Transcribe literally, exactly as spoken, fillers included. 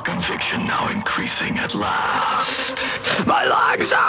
conviction now increasing at last. My legs are